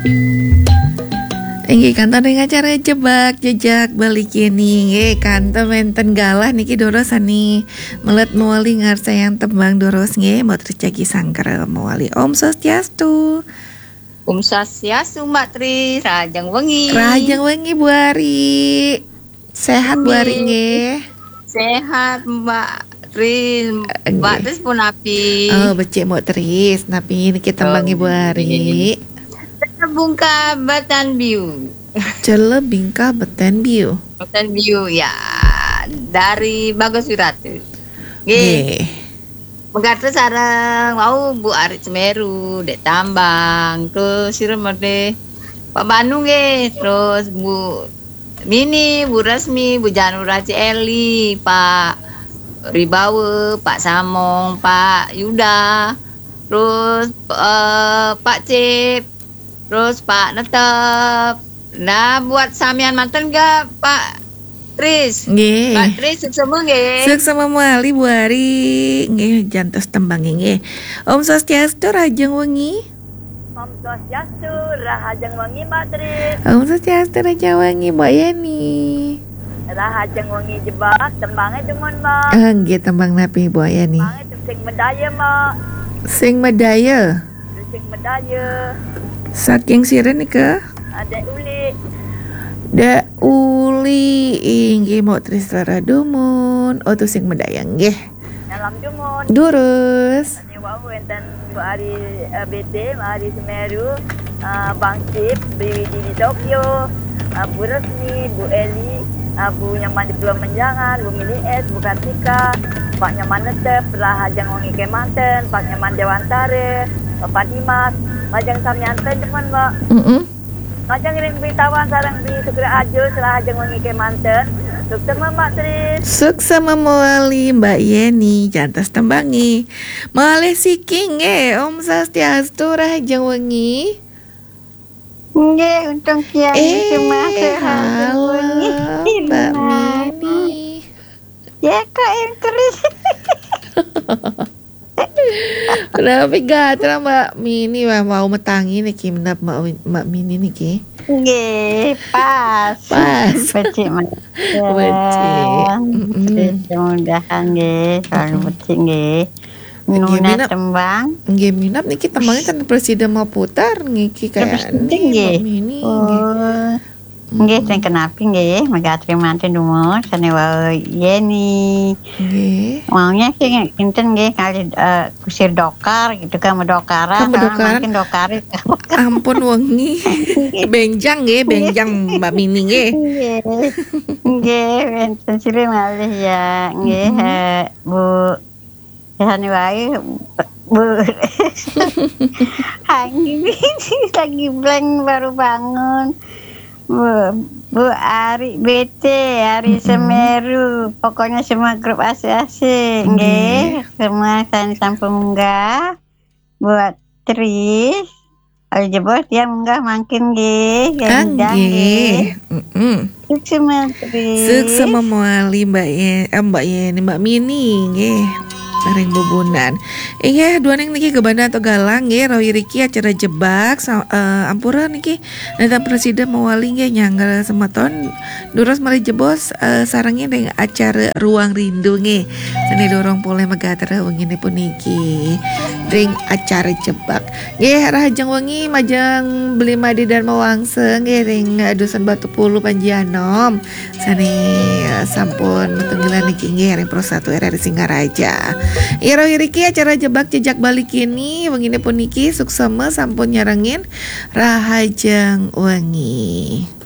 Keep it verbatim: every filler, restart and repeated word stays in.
Inggih kantor dengan acara jebak jejak balik kini nggih kantor menten galah niki doros ani melet mewali ngarsa yang tembang doros nggih mau terjagi sangkara mewali Om Swastiastu. Om Swastiastu Mbak Tri rajang wengi. Rajang wengi Bu Ari. Sehat Bu Ari nggih. Sehat Mbak Tri. Mbak Tri pun api. Oh becik mau Tris napi niki tembangi Bu Ari. Bungka Batan Biu. Cele bingka Batan Biu. Batan Biu ya dari Bagus Wiratu. Nggih. Mengkata sarang mau Bu Ari Semeru dek tambang terus sirem deh Pak Bandung nggih terus Bu Mini, Bu Rasmi, Bu Janu Raci Eli, Pak Ribawe, Pak Samong, Pak Yuda, terus uh, Pak Cip, terus Pak Netep. Nah, buat samian manten gak Pak Tris? Nggih. Pak Tris sukses nggih. Sukses memali Bu Ari. Nggih jantos tembang nggih. Om Swastiastu rajeng wengi. Om Swastiastu rahajeng wengi Mbak Tris. Om Swastiastu rajeng wengi Mbak Yeni. Rahajeng wengi jebak tembangnya demen Mbak. Ah nggih tembang napi Bu Yeni. Tembangnya sing medaya Mbak. Sing medaya. Sing medaya. Saking siren ke? Ada uli. Da uli inggih mau Trislara dumun. Oh tu sing medaya nggih. Dalam jumun. Durus. Ini wau enten Bu Ari uh, B T, Bu Ari Semeru, uh, Bang Cip, B W D di Tokyo, uh, Bu Resmi, Bu Eli, uh, Bu Nyaman di Pulau Menjangan, Bu Mili S, Bu Kartika, Pak Nyaman Netep, Rahajang Wangi Kemanten, Pak Nyaman Dewantare, Bapak Dimas, Majang Samyanten teman Mbak. Mm -mm. Majang ngiring beritahuan sarang di Sugera Ajo, Rahajang Wangi Kemanten. Sukses Mbak Tris. Sukses memawali Mbak Yeni jantas tembangi. Malih siking nggih Om Swastiastu rahajeng wengi. Nggih, untung kiai Eh, cuma sehat halo wengi. Mbak Mini. Ya kok yang terus. Kenapa gatel Mbak Mini wah mau metangi niki menap Mbak Mbak Mini niki. Nggih, pas. Pas. Becik Mas. Becik. Mm-mm. Mudah-mudahan nggih, selalu becik nggih. Nggih, Nuna minap. tembang. Nggih minap niki tembangnya kan presiden mau putar niki kayak Presiden nih nggih. Mbak Mini. nggih. Oh. Nggih, sing kenapi nggih, megatri manten dumo sane wae Yeni. Nggih. Maunya sih kinten nggih kali uh, kusir dokar gitu kan medokaran. Kan medokaran. Makin dokari. Ampun wengi. Benjang nggih, benjang Mbak Mini nggih. Nggih. Nggih, wonten sire malih ya. Nggih, eh, Bu sane wae Bu. Hangi lagi blank baru bangun. Bu, Bu Ari B T, Ari Semeru, pokoknya semua grup asik-asik, nggih. Semua saya sampun munggah. Buat Tris, kalau jebol dia munggah makin nggih, gendang nggih. Heeh. Sukses Mas Tris. Sukses memawali Mbak Ye, eh, Mbak Yeni, Mbak Mini nggih. Bareng bubunan. Iya, dua neng niki ke Banda atau Galang nggih, Roy Riki acara jebak uh, ampura niki. Nanti presiden mewali nggih nyanggal semeton. Duros mari jebos uh, sarangnya dengan acara ruang rindu nggih. Seni dorong pole megatera wengine pun niki. Ring acara jebak. Nggih, rahajeng wengi majang beli madi dan mawangse nggih ring uh, dusun Batu Pulu Panjianom. Sani uh, sampun tenggelan niki nggih ring Pro satu R R Singaraja. Iro Riki acara jebak jejak balik ini wengine pun niki suksema sampun nyarengin rahajeng wengi.